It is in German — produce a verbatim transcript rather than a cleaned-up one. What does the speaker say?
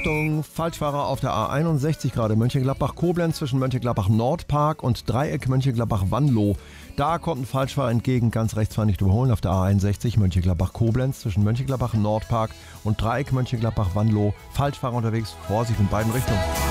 Achtung, Falschfahrer auf der A einundsechzig gerade Mönchengladbach-Koblenz zwischen Mönchengladbach-Nordpark und Dreieck Mönchengladbach-Wanlo. Da kommt ein Falschfahrer entgegen, ganz rechts fahren nicht überholen auf der A einundsechzig Mönchengladbach-Koblenz zwischen Mönchengladbach-Nordpark und Dreieck Mönchengladbach-Wanlo. Falschfahrer unterwegs, Vorsicht in beiden Richtungen.